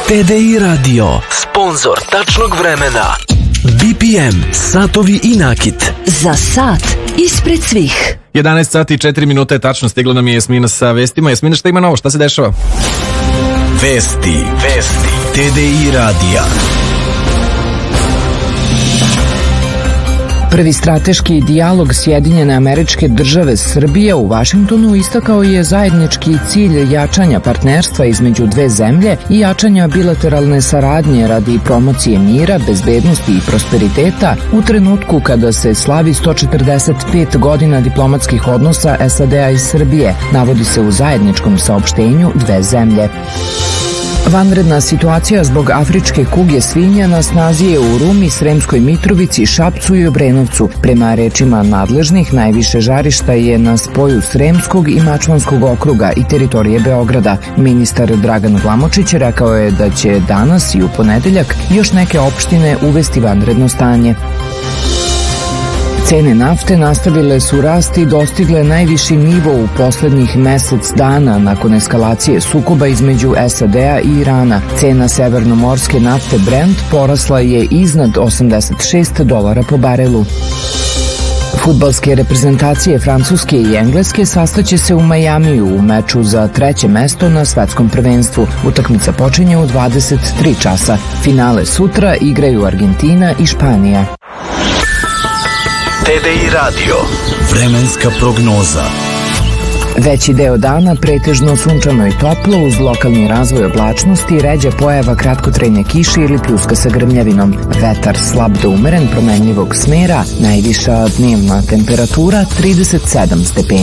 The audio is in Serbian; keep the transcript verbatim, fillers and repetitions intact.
T D I Radio, sponsor tačnog vremena. B P M, satovi i nakit. Za sat ispred svih. jedanaest sati i četiri minute, tačno stigla nam je Jasmina sa vestima. Jasmina, šta ima novo? Šta se dešava? Vesti, vesti, T D I radija. Prvi strateški dijalog Sjedinjene Američke Države Srbije u Vašingtonu istakao je zajednički cilj jačanja partnerstva između dve zemlje i jačanja bilateralne saradnje radi promocije mira, bezbednosti i prosperiteta u trenutku kada se slavi sto četrdeset pet godina diplomatskih odnosa S A D-a i Srbije, navodi se u zajedničkom saopštenju dve zemlje. Vanredna situacija zbog afričke kuge svinja na snazi je u Rumi, Sremskoj Mitrovici, Šapcu i Obrenovcu. Prema rečima nadležnih, najviše žarišta je na spoju Sremskog i Mačvanskog okruga i teritorije Beograda. Ministar Dragan Glamočić rekao je da će danas i u ponedeljak još neke opštine uvesti vanredno stanje. Cene nafte nastavile su rast i dostigle najviši nivo u poslednjih mesec dana nakon eskalacije sukoba između S A D-a i Irana. Cena severnomorske nafte Brent porasla je iznad osamdeset šest dolara po barelu. Fudbalske reprezentacije Francuske i Engleske sastaće se u Majamiju u meču za treće mesto na svetskom prvenstvu. Utakmica počinje u dvadeset tri časa. Finale sutra igraju Argentina i Španija. T D I radio. Vremenska prognoza. Veći deo dana pretežno sunčano i toplo uz lokalni razvoj oblačnosti i ređa pojava kratkotrajne kiše ili pljuska sa grmljavinom. Vetar slab do umeren promenljivog smera, najviša dnevna temperatura trideset sedam stepeni.